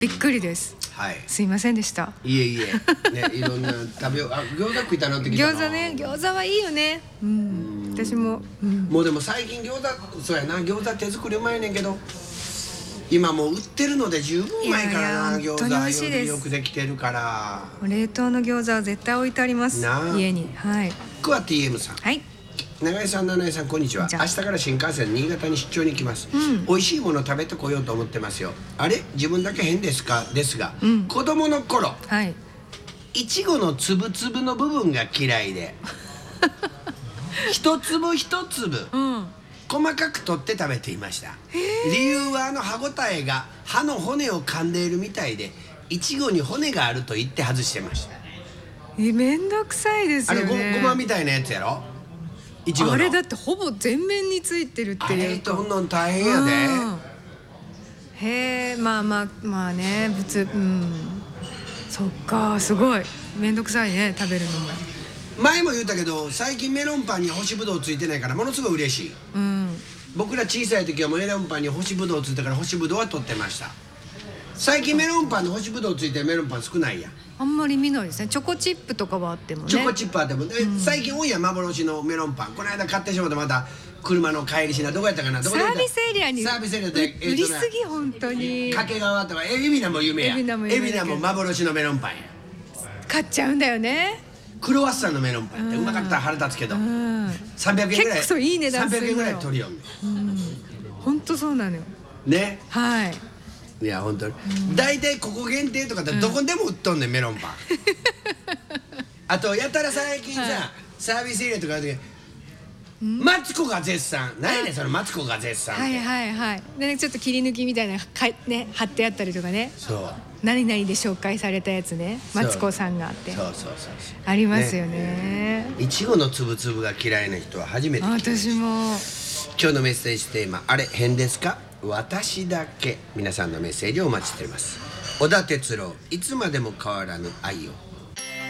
びっくりです。 はい。 すいませんでした。 いえいえ、ね、いろんな餃子食いたなってきたな。 餃子はいいよね。私も、 もうでも最近そうやな、餃子手作りうまいねんけど、今もう売ってるので十分うまいからな。餃子よくできてるから。 冷凍の餃子は絶対置いてあります。家に。はい。 クワ TM さん。 はい。 長井さん、七重さん、こんにちは。明日から新幹線新潟に出張に行きます。美味しいもの食べてこようと思ってますよ。あれ、自分だけ変ですかですが、子供の頃、いちごのつぶつぶの部分が嫌いで一粒一粒、細かく取って食べていました。理由は歯ごたえが歯の骨を噛んでいるみたいで、いちごに骨があると言って外してました。 めんどくさいですよね。 あれごまみたいなやつやろ。いちごのあれだってほぼ全面についてるっていうと、 あれとんの大変やで。 へえ、まあね、そっか、すごいめんどくさいね、食べるのも。 前も言ったけど、最近メロンパンに干しぶどうついてないからものすごい嬉しい。僕ら小さい時はメロンパンに干しぶどうついたから干しぶどうは取ってました。最近メロンパンに干しぶどうついてるメロンパン少ないやん。 あんまり見ないですね。チョコチップとかはあってもね。 チョコチップあっても、最近多いやん、幻のメロンパン。この間買ってしまってまた車の帰りしな、どこやったかな。 サービスエリアにサービスエリアで売りすぎ、本当に。 掛川とか海老名も有名や。海老名も幻のメロンパンや。 買っちゃうんだよね。 クロワッサンのメロンパンってうまかったら腹立つけど、300円ぐらい、 結構いい値段するの。 300円ぐらい取りよんね。 本当そうなのよね。 はい。 いや本当に大体ここ限定とかってどこでも売っとんねん、メロンパン。あとやたら最近さ、サービスエリアとかある時、マツコが絶賛、何やねんそのマツコが絶賛って。 でちょっと切り抜きみたいなね、貼ってあったりとかね。 そう、 何々で紹介されたやつね、マツコさんがあって。 そうありますよね。 いちごのつぶつぶが嫌いな人は初めて聞きました。 私も。 今日のメッセージテーマ、あれ変ですか、私だけ。皆さんのメッセージをお待ちしております。小田哲郎、いつまでも変わらぬ愛を。